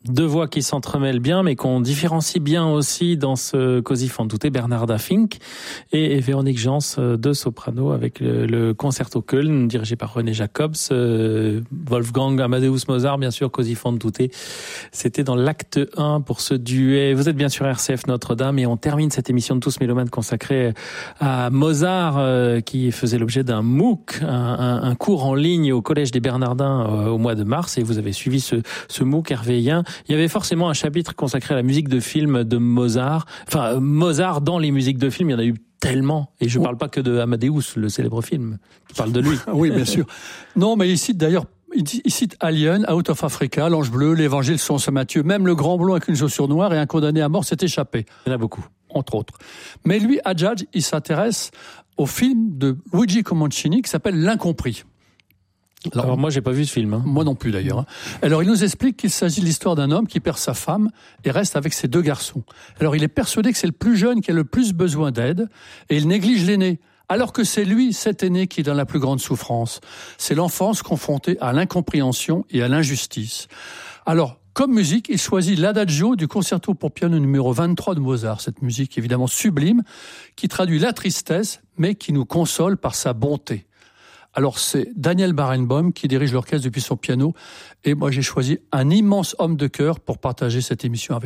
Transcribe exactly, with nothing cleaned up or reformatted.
Deux voix qui s'entremêlent bien, mais qu'on différencie bien aussi dans ce Così fan tutte, Bernarda Fink et, et Véronique Jans, deux sopranos, avec le, le Concerto Köln, dirigé par René Jacobs, euh, Wolfgang Amadeus Mozart, bien sûr, Così fan tutte. C'était dans l'acte un pour ce duet. Vous êtes bien sûr R C F Notre-Dame et on termine cette émission de Tous Mélomanes consacrée à Mozart, euh, qui faisait l'objet d'un MOOC, un, un, un cours en ligne au Collège des Bernardins euh, au mois de mars, et vous avez suivi ce, ce MOOC hervéien. Il y avait forcément un chapitre consacré à la musique de film de Mozart. Enfin, Mozart dans les musiques de film, il y en a eu tellement. Et je ne parle pas que de Amadeus, le célèbre film, qui parle de lui. Oui, bien sûr. Non, mais il cite d'ailleurs, il cite Alien, Out of Africa, L'Ange Bleu, l'Évangile selon saint Matthieu. Même le Grand Blond avec une chaussure noire et un condamné à mort s'est échappé. Il y en a beaucoup. Entre autres. Mais lui, Hadjadj, il s'intéresse au film de Luigi Comencini qui s'appelle L'Incompris. Alors, Alors moi, j'ai pas vu ce film. Hein. Moi non plus d'ailleurs. Alors il nous explique qu'il s'agit de l'histoire d'un homme qui perd sa femme et reste avec ses deux garçons. Alors il est persuadé que c'est le plus jeune qui a le plus besoin d'aide et il néglige l'aîné. Alors que c'est lui, cet aîné, qui est dans la plus grande souffrance. C'est l'enfance confrontée à l'incompréhension et à l'injustice. Alors, comme musique, il choisit l'Adagio du concerto pour piano numéro vingt-trois de Mozart. Cette musique évidemment sublime qui traduit la tristesse mais qui nous console par sa bonté. Alors c'est Daniel Barenboim qui dirige l'orchestre depuis son piano et moi j'ai choisi un immense homme de cœur pour partager cette émission avec